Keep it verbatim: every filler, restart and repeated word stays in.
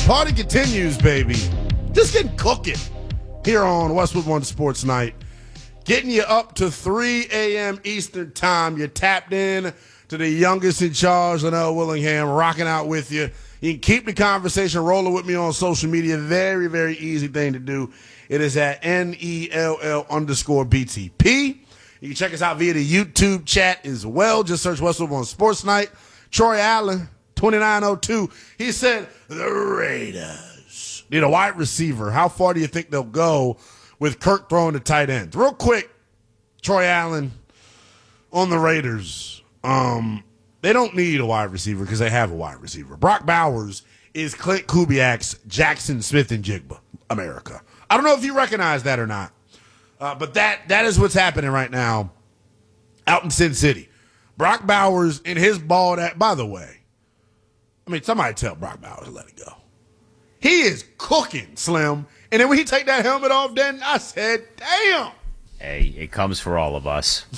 Party continues, baby. Just getting cooking here on Westwood One Sports Night. Getting you up to three a.m. Eastern Time. You're tapped in to the youngest in charge, Linnell Willingham, rocking out with you. You can keep the conversation rolling with me on social media. Very, very easy thing to do. It is at N E L L underscore B T P. You can check us out via the YouTube chat as well. Just search Westwood One Sports Night. Troy Allen, twenty-nine oh two. He said, the Raiders need a wide receiver. How far do you think they'll go with Kirk throwing the tight ends? Real quick, Troy Allen on the Raiders. Um, they don't need a wide receiver because they have a wide receiver. Brock Bowers is Clint Kubiak's Jackson Smith and Jigba America. I don't know if you recognize that or not, uh, but that that is what's happening right now out in Sin City. Brock Bowers in his ball that, by the way, I mean, somebody tell Brock Bowers to let it go. He is cooking, Slim. And then when he take that helmet off, then I said, damn. Hey, it comes for all of us.